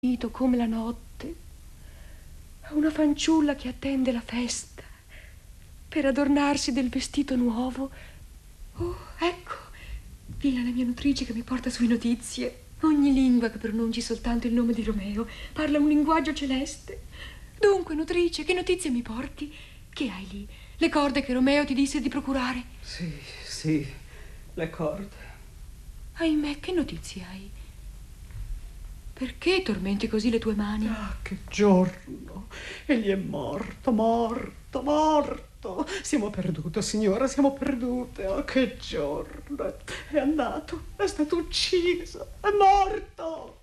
come la notte, a una fanciulla che attende la festa per adornarsi del vestito nuovo. Oh, ecco, viene la mia nutrice che mi porta sue notizie. Ogni lingua che pronunci soltanto il nome di Romeo parla un linguaggio celeste. Dunque, nutrice, che notizie mi porti? Che hai lì? Le corde che Romeo ti disse di procurare? Sì, le corde. Ahimè, che notizie hai? Perché tormenti così le tue mani? Ah, che giorno! Egli è morto. Siamo perdute, signora, siamo perdute. Oh, che giorno! È andato, è stato ucciso, è morto!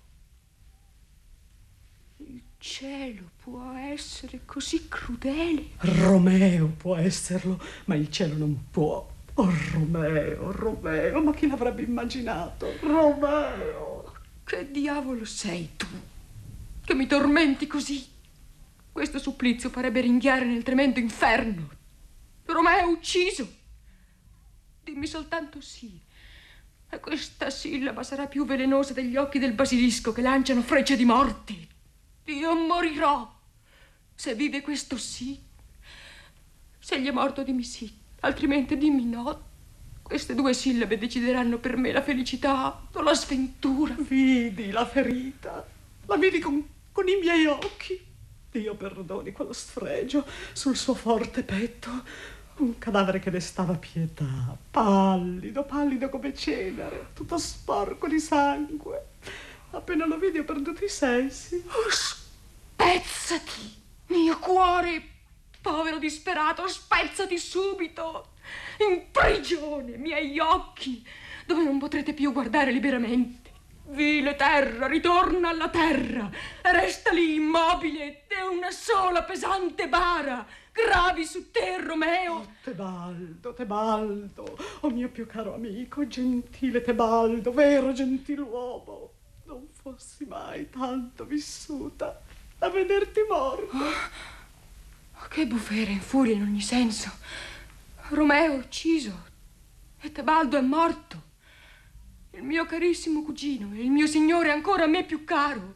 Il cielo può essere così crudele? Romeo può esserlo, ma il cielo non può. Oh, Romeo, ma chi l'avrebbe immaginato? Romeo! Che diavolo sei tu, che mi tormenti così? Questo supplizio farebbe ringhiare nel tremendo inferno. Romeo ucciso. Dimmi soltanto sì, e questa sillaba sarà più velenosa degli occhi del basilisco che lanciano frecce di morte. Io morirò. Se vive questo sì. Se egli è morto, dimmi sì, altrimenti dimmi no. Queste due sillabe decideranno per me la felicità o la sventura. Vidi la ferita, la vidi con i miei occhi. Dio perdoni quello sfregio sul suo forte petto. Un cadavere che destava pietà, pallido come cenere, tutto sporco di sangue. Appena lo vidi ho perduto i sensi. Oh, spezzati, mio cuore, povero disperato, spezzati subito. In prigione, miei occhi, dove non potrete più guardare liberamente. Vile terra, ritorna alla terra e resta lì immobile e una sola pesante bara gravi su te, Romeo. Oh, Tebaldo, oh mio più caro amico, gentile Tebaldo, vero gentiluomo. Non fossi mai tanto vissuta a vederti morto. Oh, che bufera in furia in ogni senso. Romeo è ucciso e Tebaldo è morto. Il mio carissimo cugino e il mio signore ancora a me più caro.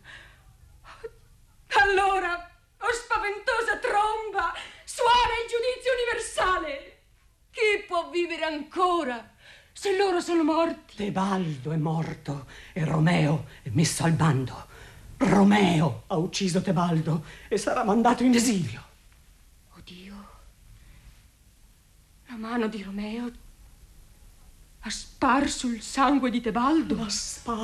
Allora, oh spaventosa tromba, suona il giudizio universale. Chi può vivere ancora se loro sono morti? Tebaldo è morto e Romeo è messo al bando. Romeo ha ucciso Tebaldo e sarà mandato in esilio. Oh Dio, la mano di Romeo ha sparso il sangue di Tebaldo. L'ha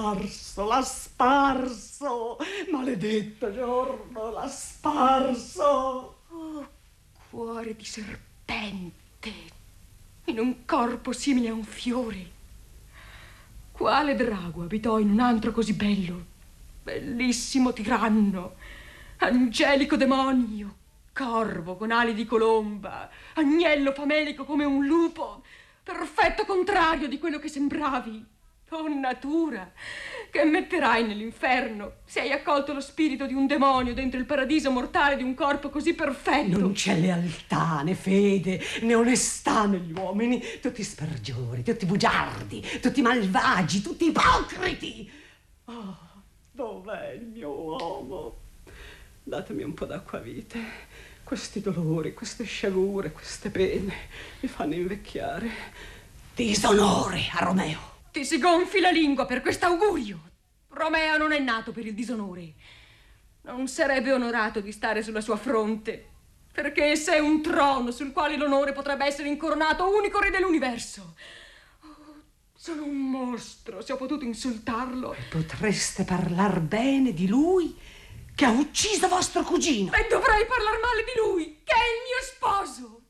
sparso, maledetto giorno, l'ha sparso. Oh, cuore di serpente, in un corpo simile a un fiore. Quale drago abitò in un antro così bello? Bellissimo tiranno, angelico demonio, corvo con ali di colomba, agnello famelico come un lupo, perfetto contrario di quello che sembravi. Oh natura, che metterai nell'inferno se hai accolto lo spirito di un demonio dentro il paradiso mortale di un corpo così perfetto? Non c'è lealtà, né fede, né onestà negli uomini, tutti spergiori, tutti bugiardi, tutti malvagi, tutti ipocriti. Oh, dov'è il mio uomo? Datemi un po' d'acquavite. Questi dolori, queste sciagure, queste pene mi fanno invecchiare. Disonore a Romeo. Ti si gonfi la lingua per quest'augurio. Romeo non è nato per il disonore. Non sarebbe onorato di stare sulla sua fronte, perché essa è un trono sul quale l'onore potrebbe essere incoronato unico re dell'universo. Oh, sono un mostro se ho potuto insultarlo. E potreste parlar bene di lui che ha ucciso vostro cugino. E dovrei parlar male di lui, che è il mio sposo.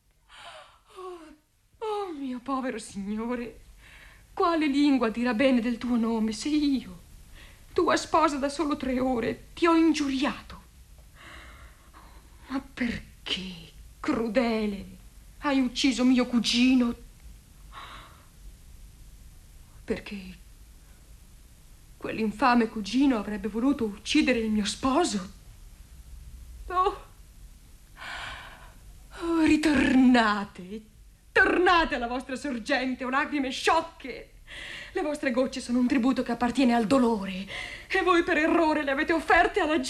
Oh, mio povero signore, quale lingua dirà bene del tuo nome se io, tua sposa da solo 3 ore, ti ho ingiuriato? Ma perché, crudele, hai ucciso mio cugino? Perché quell'infame cugino avrebbe voluto uccidere il mio sposo? Oh, ritornate, tornate alla vostra sorgente, o lacrime sciocche. Le vostre gocce sono un tributo che appartiene al dolore e voi per errore le avete offerte alla